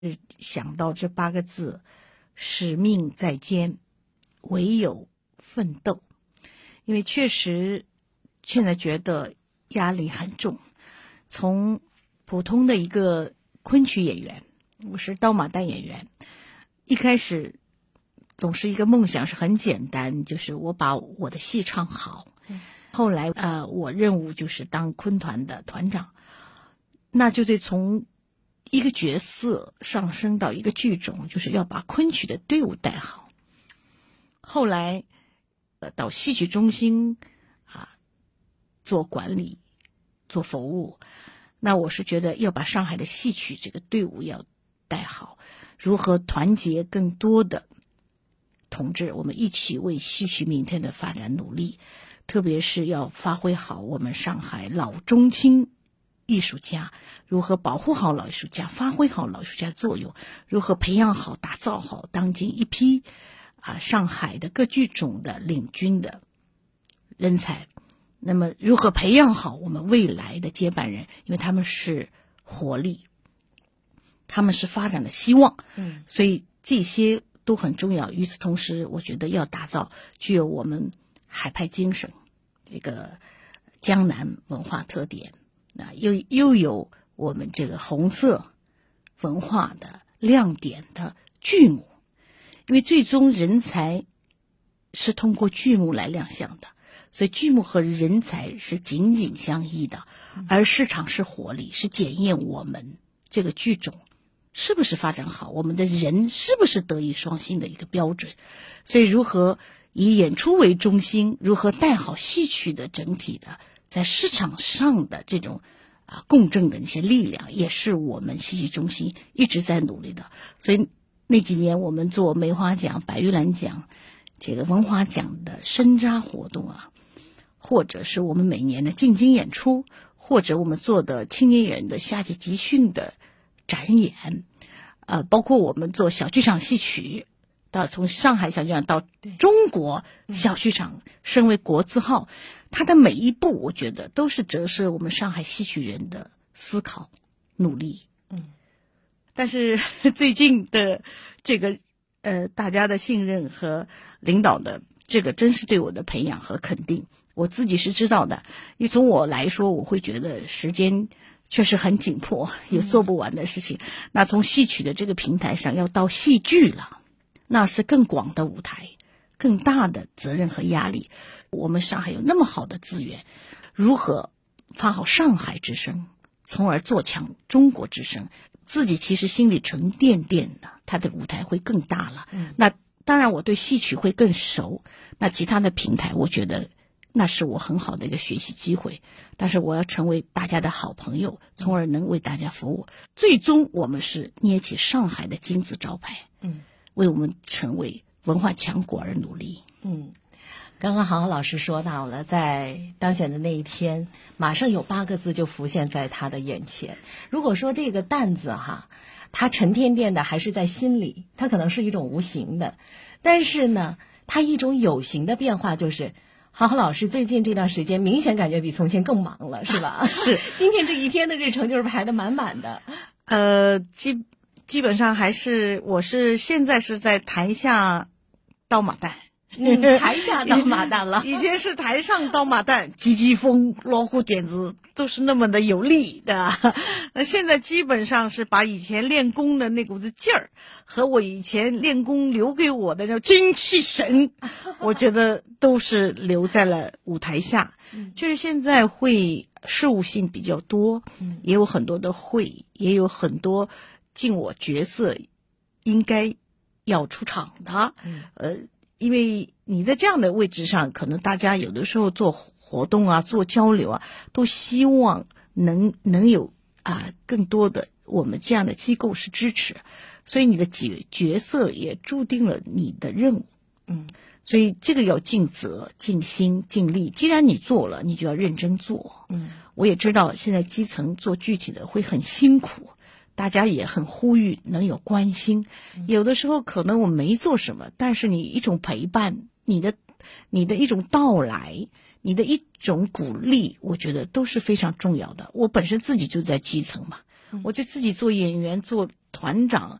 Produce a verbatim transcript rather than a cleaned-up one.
想到这八个字，使命在肩，唯有奋斗。因为确实现在觉得压力很重，从普通的一个昆曲演员，我是刀马旦演员，一开始总是一个梦想是很简单，就是我把我的戏唱好。嗯、后来呃，我任务就是当昆团的团长，那就得从一个角色上升到一个剧种，就是要把昆曲的队伍带好。后来呃，到戏曲中心啊做管理做服务，那我是觉得要把上海的戏曲这个队伍要带好，如何团结更多的同志，我们一起为戏曲明天的发展努力，特别是要发挥好我们上海老中青艺术家，如何保护好老艺术家，发挥好老艺术家作用，如何培养好打造好当今一批啊上海的各剧种的领军的人才，那么如何培养好我们未来的接班人，因为他们是活力，他们是发展的希望，嗯，所以这些都很重要。与此同时，我觉得要打造具有我们海派精神，这个江南文化特点，啊，又又有我们这个红色文化的亮点的剧目，因为最终人才是通过剧目来亮相的，所以剧目和人才是紧紧相依的，而市场是活力，是检验我们这个剧种是不是发展好，我们的人是不是德艺双馨的一个标准。所以如何以演出为中心，如何带好戏曲的整体的在市场上的这种啊共振的一些力量，也是我们戏曲中心一直在努力的。所以那几年我们做梅花奖、白玉兰奖、这个文华奖的深扎活动啊，或者是我们每年的进京演出，或者我们做的青年人的夏季集训的展演，呃，包括我们做小剧场戏曲，到从上海小剧场到中国小剧场，升为国字号，它的每一步，我觉得都是折射我们上海戏曲人的思考努力。嗯，但是最近的这个呃，大家的信任和领导的这个真是对我的培养和肯定，我自己是知道的。因为从我来说，我会觉得时间确实很紧迫，有做不完的事情。嗯、那从戏曲的这个平台上要到戏剧了，那是更广的舞台，更大的责任和压力。我们上海有那么好的资源，如何发好上海之声，从而做强中国之声，自己其实心里沉甸甸的，他的舞台会更大了。嗯、那当然我对戏曲会更熟，那其他的平台我觉得那是我很好的一个学习机会，但是我要成为大家的好朋友，从而能为大家服务。最终我们是捏起上海的金字招牌，嗯，为我们成为文化强国而努力。 嗯，刚刚郝郝老师说到了，在当选的那一天，马上有八个字就浮现在他的眼前。如果说这个担子哈，它沉甸甸的还是在心里，它可能是一种无形的，但是呢，它一种有形的变化就是郝郝老师最近这段时间明显感觉比从前更忙了，是吧？ 是， 今天这一天的日程就是排得满满的。 呃，基基本上还是我是现在是在台下刀马旦。 嗯，台下刀马旦了。 以前是台上刀马旦，急急风、锣鼓点子都是那么的有力的。那现在基本上是把以前练功的那股子劲儿，和我以前练功留给我的那种精气神，我觉得都是留在了舞台下。嗯、就是现在会事务性比较多，嗯、也有很多的会，也有很多尽我角色应该要出场的。嗯、呃。因为你在这样的位置上，可能大家有的时候做活动啊，做交流啊，都希望能能有啊更多的我们这样的机构是支持，所以你的角角色也注定了你的任务。嗯，所以这个要尽责、尽心、尽力。既然你做了，你就要认真做。嗯，我也知道现在基层做具体的会很辛苦。大家也很呼吁能有关心，有的时候可能我没做什么，但是你一种陪伴，你的你的一种到来，你的一种鼓励，我觉得都是非常重要的。我本身自己就在基层嘛， 我就自己做演员，做团长，